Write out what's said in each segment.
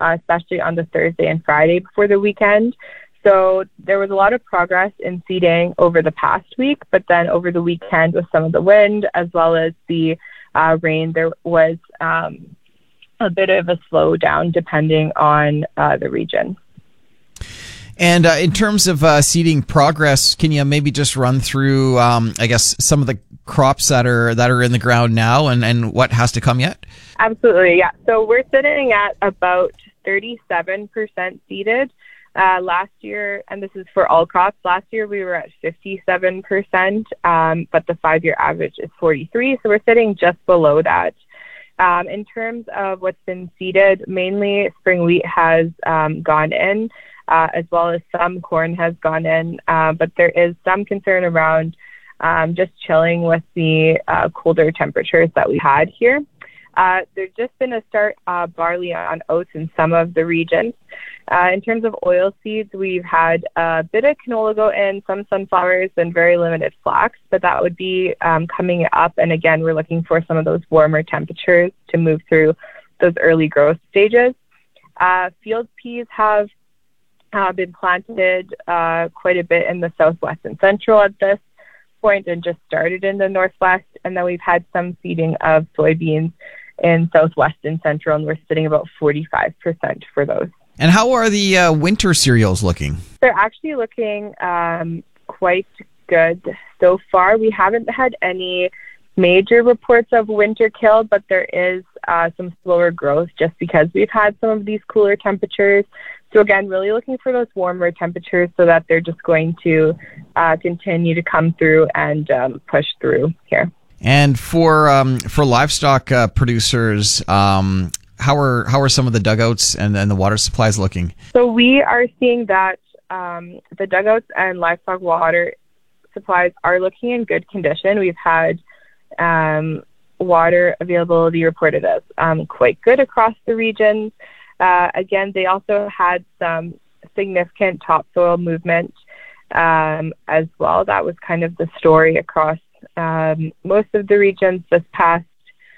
especially on the Thursday and Friday before the weekend. So there was a lot of progress in seeding over the past week, but then over the weekend with some of the wind as well as the rain, there was a bit of a slowdown depending on the region. And in terms of seeding progress, can you maybe just run through, I guess, some of the crops that are in the ground now and what has to come yet? Absolutely, yeah. So we're sitting at about 37% seeded. Last year, and this is for all crops, last year we were at 57%, but the 5-year average is 43%, so we're sitting just below that. In terms of what's been seeded, mainly spring wheat has gone in, as well as some corn has gone in, but there is some concern around just chilling with the colder temperatures that we had here. There's just been a start barley on oats in some of the regions. In terms of oil seeds, we've had a bit of canola go in, some sunflowers, and very limited flax, but that would be coming up. And again, we're looking for some of those warmer temperatures to move through those early growth stages. Field peas have been planted quite a bit in the southwest and central at this point and just started in the northwest. And then we've had some seeding of soybeans in southwest and central, and we're sitting about 45% for those. And how are the winter cereals looking? They're actually looking quite good so far. We haven't had any major reports of winter kill, but there is some slower growth just because we've had some of these cooler temperatures. So again, really looking for those warmer temperatures so that they're just going to continue to come through and push through here. And for livestock producers, how are some of the dugouts and the water supplies looking? So we are seeing that the dugouts and livestock water supplies are looking in good condition. We've had water availability reported as quite good across the regions. Again, they also had some significant topsoil movement as well. That was kind of the story across most of the regions this past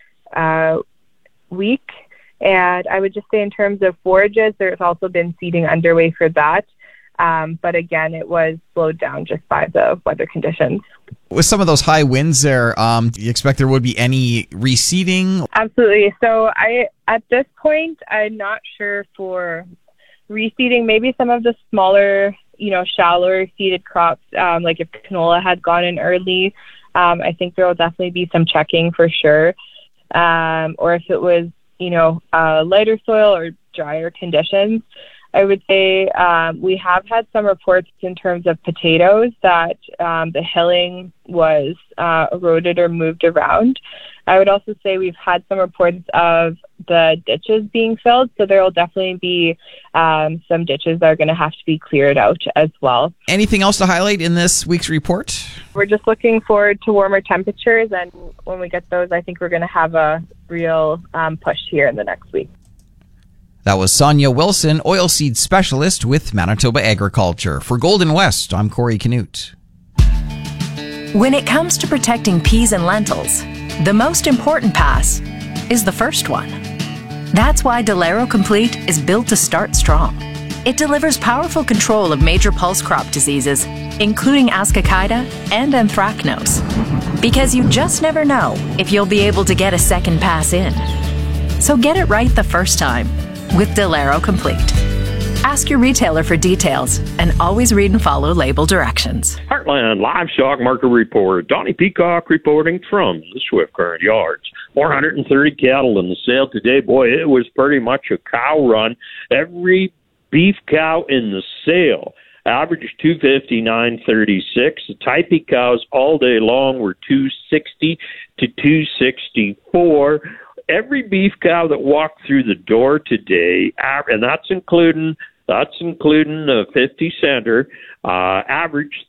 week. And I would just say in terms of forages, there's also been seeding underway for that. But again, it was slowed down just by the weather conditions. With some of those high winds there, do you expect there would be any reseeding? Absolutely. So at this point, I'm not sure for reseeding. Maybe some of the smaller, shallower seeded crops, like if canola had gone in early, I think there will definitely be some checking for sure. Or if it was, lighter soil or drier conditions, I would say we have had some reports in terms of potatoes that the hilling was eroded or moved around. I would also say we've had some reports of the ditches being filled, so there will definitely be some ditches that are going to have to be cleared out as well. Anything else to highlight in this week's report? We're just looking forward to warmer temperatures, and when we get those, I think we're going to have a real push here in the next week. That was Sonia Wilson, oilseed specialist with Manitoba Agriculture. For Golden West, I'm Corey Canute. When it comes to protecting peas and lentils, the most important pass is the first one. That's why Delero Complete is built to start strong. It delivers powerful control of major pulse crop diseases, including Ascochyta and Anthracnose. Because you just never know if you'll be able to get a second pass in. So get it right the first time with Delero Complete. Ask your retailer for details and always read and follow label directions. Heartland Livestock Market Report. Donnie Peacock reporting from the Swift Current Yards. 430 cattle in the sale today. Boy, it was pretty much a cow run. Every beef cow in the sale averaged $259.36. The Typee cows all day long were $260 to $264. Every beef cow that walked through the door today, and that's including a 50 center, averaged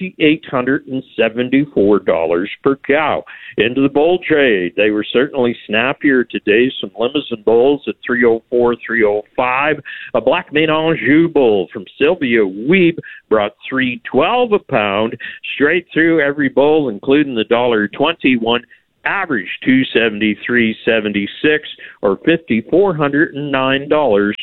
$3,874 per cow. Into the bull trade, they were certainly snappier today. Some Limousin bulls at $304, $305. A black Maine Anjou bull from Sylvia Weeb brought $312 a pound. Straight through every bull, including the $1.21. Average $273.76 or $5,409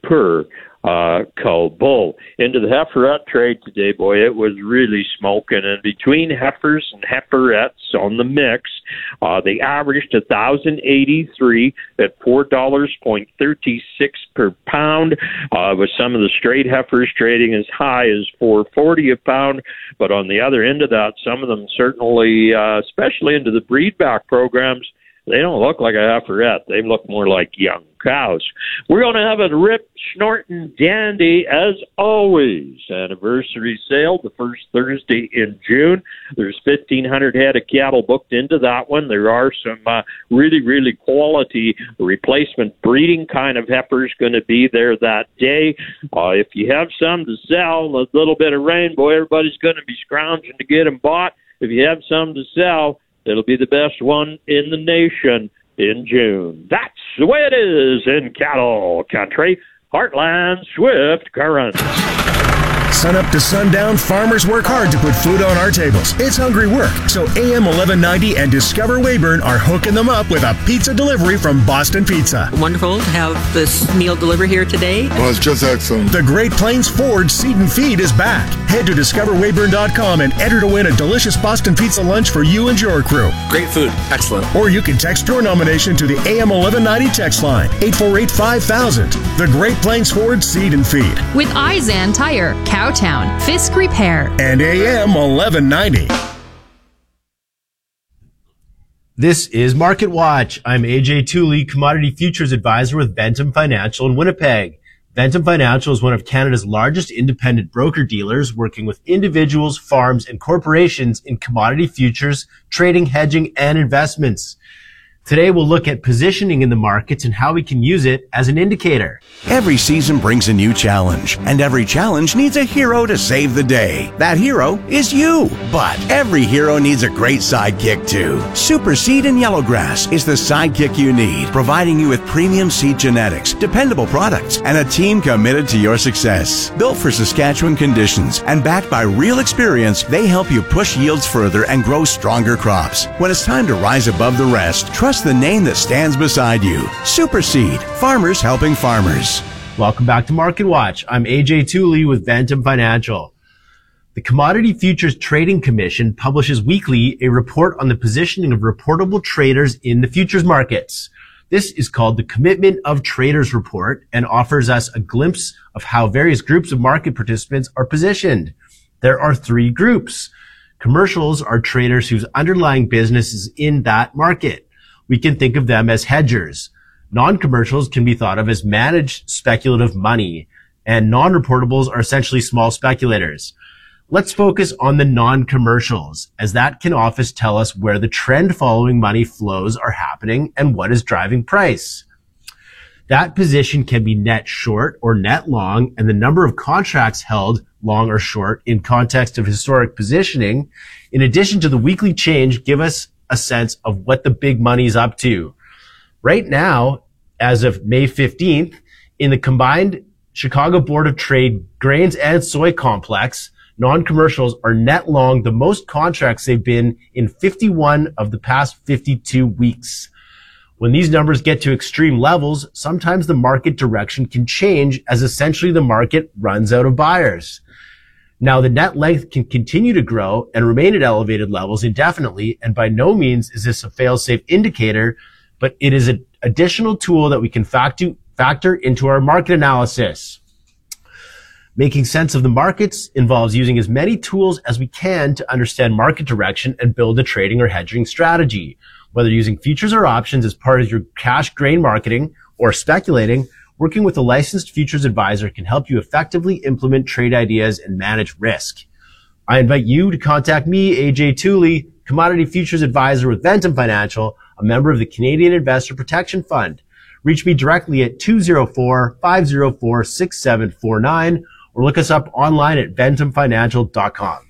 per cow bull. Into the heiferette trade today, boy, it was really smoking. And between heifers and heiferettes on the mix, they averaged $1,083 at $4.36 per pound, with some of the straight heifers trading as high as $4.40 a pound. But on the other end of that, some of them certainly, especially into the breedback programs, they don't look like a heiferette. They look more like young cows. We're going to have a rip-snorting dandy, as always, anniversary sale the first Thursday in June. There's 1,500 head of cattle booked into that one. There are some really, really quality replacement breeding kind of heifers going to be there that day. If you have some to sell, a little bit of rain, boy, everybody's going to be scrounging to get them bought. If you have some to sell, it'll be the best one in the nation in June. That's the way it is in cattle country. Heartland Swift Current. Sun up to sundown, farmers work hard to put food on our tables. It's hungry work, so AM 1190 and Discover Weyburn are hooking them up with a pizza delivery from Boston Pizza. Wonderful to have this meal delivered here today. Well, it's just excellent. The Great Plains Ford Seed and Feed is back. Head to discoverweyburn.com and enter to win a delicious Boston Pizza lunch for you and your crew. Great food. Excellent. Or you can text your nomination to the AM 1190 text line, 848-5000. The Great Plains Ford Seed and Feed. With Izan Tire, Cowtown, Fisk Repair, and AM 1190. This is Market Watch. I'm AJ Tooley, Commodity Futures Advisor with Ventum Financial in Winnipeg. Ventum Financial is one of Canada's largest independent broker-dealers, working with individuals, farms, and corporations in commodity futures, trading, hedging, and investments. Today, we'll look at positioning in the markets and how we can use it as an indicator. Every season brings a new challenge, and every challenge needs a hero to save the day. That hero is you. But every hero needs a great sidekick too. Super Seed and Yellowgrass is the sidekick you need, providing you with premium seed genetics, dependable products, and a team committed to your success. Built for Saskatchewan conditions and backed by real experience, they help you push yields further and grow stronger crops. When it's time to rise above the rest, trust the name that stands beside you. Super Seed, farmers helping farmers. Welcome back to Market Watch. I'm AJ Tooley with Ventum Financial. The Commodity Futures Trading Commission publishes weekly a report on the positioning of reportable traders in the futures markets. This is called the Commitment of Traders Report and offers us a glimpse of how various groups of market participants are positioned. There are three groups. Commercials are traders whose underlying business is in that market. We can think of them as hedgers. Non-commercials can be thought of as managed speculative money, and non-reportables are essentially small speculators. Let's focus on the non-commercials, as that can often tell us where the trend following money flows are happening and what is driving price. That position can be net short or net long, and the number of contracts held long or short in context of historic positioning, in addition to the weekly change, give us a sense of what the big money's up to. Right now, as of May 15th, in the combined Chicago Board of Trade grains and soy complex, non-commercials are net long the most contracts they've been in 51 of the past 52 weeks. When these numbers get to extreme levels, sometimes the market direction can change as essentially the market runs out of buyers. Now, the net length can continue to grow and remain at elevated levels indefinitely, and by no means is this a fail-safe indicator, but it is an additional tool that we can factor into our market analysis. Making sense of the markets involves using as many tools as we can to understand market direction and build a trading or hedging strategy. Whether using futures or options as part of your cash grain marketing or speculating, working with a licensed futures advisor can help you effectively implement trade ideas and manage risk. I invite you to contact me, AJ Tooley, Commodity Futures Advisor with Ventum Financial, a member of the Canadian Investor Protection Fund. Reach me directly at 204-504-6749 or look us up online at ventumfinancial.com.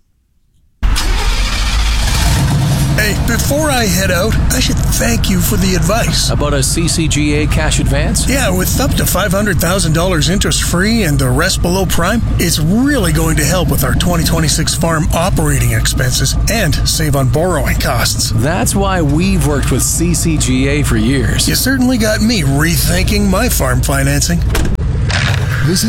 Hey, before I head out, I should thank you for the advice. About a CCGA cash advance? Yeah, with up to $500,000 interest-free and the rest below prime, it's really going to help with our 2026 farm operating expenses and save on borrowing costs. That's why we've worked with CCGA for years. You certainly got me rethinking my farm financing. Visit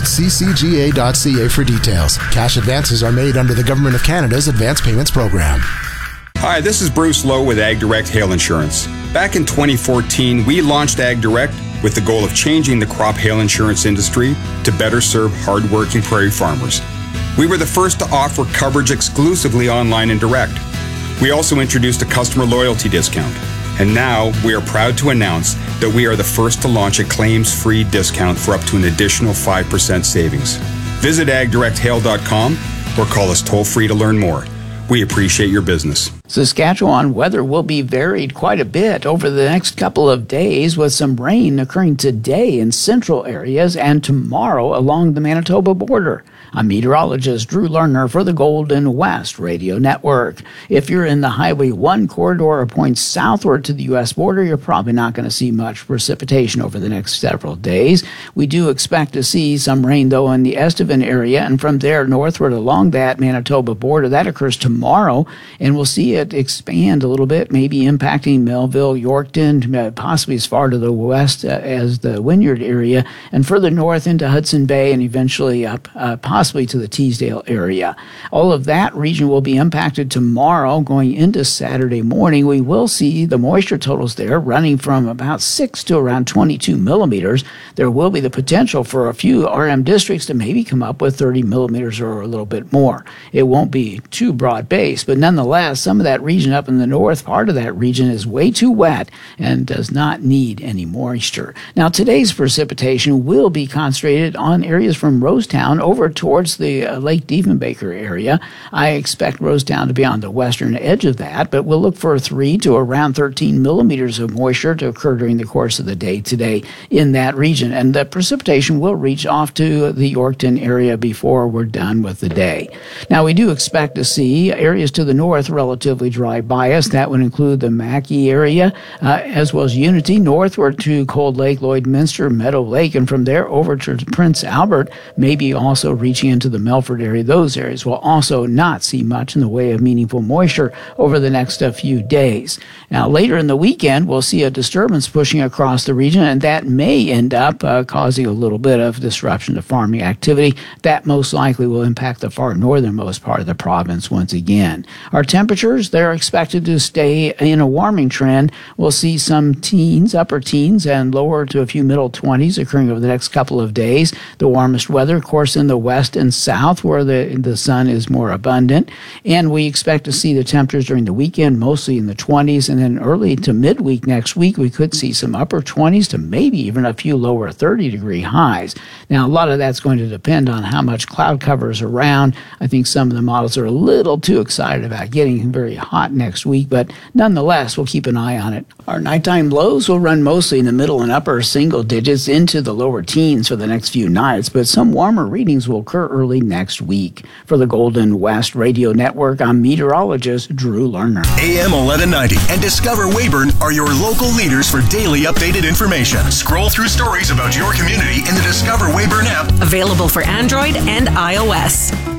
ccga.ca for details. Cash advances are made under the Government of Canada's Advance Payments Program. Hi, this is Bruce Lowe with Ag Direct Hail Insurance. Back in 2014, we launched Ag Direct with the goal of changing the crop hail insurance industry to better serve hardworking prairie farmers. We were the first to offer coverage exclusively online and direct. We also introduced a customer loyalty discount. And now we are proud to announce that we are the first to launch a claims-free discount for up to an additional 5% savings. Visit agdirecthail.com or call us toll-free to learn more. We appreciate your business. Saskatchewan weather will be varied quite a bit over the next couple of days, with some rain occurring today in central areas and tomorrow along the Manitoba border. I'm meteorologist Drew Lerner for the Golden West Radio Network. If you're in the Highway 1 corridor or points southward to the U.S. border, you're probably not going to see much precipitation over the next several days. We do expect to see some rain, though, in the Estevan area, and from there northward along that Manitoba border. That occurs tomorrow, and we'll see it expand a little bit, maybe impacting Melville, Yorkton, possibly as far to the west as the Wynyard area, and further north into Hudson Bay, and eventually up possibly to the Teesdale area. All of that region will be impacted tomorrow. Going into Saturday morning, we will see the moisture totals there running from about 6 to around 22 millimeters. There will be the potential for a few RM districts to maybe come up with 30 millimeters or a little bit more. It won't be too broad-based, but nonetheless, some of that region up in the north part of that region is way too wet and does not need any moisture. Now, today's precipitation will be concentrated on areas from Rosetown over towards the Lake Diefenbaker area. I expect Rosetown to be on the western edge of that, but we'll look for 3 to around 13 millimeters of moisture to occur during the course of the day today in that region. And the precipitation will reach off to the Yorkton area before we're done with the day. Now, we do expect to see areas to the north relatively dry bias. That would include the Mackay area, as well as Unity, northward to Cold Lake, Lloydminster, Meadow Lake, and from there over to Prince Albert, maybe also reaching into the Melfort area. Those areas will also not see much in the way of meaningful moisture over the next few days. Now, later in the weekend, we'll see a disturbance pushing across the region, and that may end up causing a little bit of disruption to farming activity. That most likely will impact the far northernmost part of the province once again. Our temperatures, they're expected to stay in a warming trend. We'll see some teens, upper teens, and lower to a few middle 20s occurring over the next couple of days. The warmest weather, of course, in the west and south where the sun is more abundant. And we expect to see the temperatures during the weekend mostly in the 20s, and then early to midweek next week we could see some upper 20s to maybe even a few lower 30-degree highs. Now, a lot of that's going to depend on how much cloud cover is around. I think some of the models are a little too excited about getting very hot next week, but nonetheless, we'll keep an eye on it. Our nighttime lows will run mostly in the middle and upper single digits into the lower teens for the next few nights, but some warmer readings will occur early next week. For the Golden West Radio Network, I'm meteorologist Drew Lerner. AM 1190 and Discover Weyburn are your local leaders for daily updated information. Scroll through stories about your community in the Discover Weyburn app. Available for Android and iOS.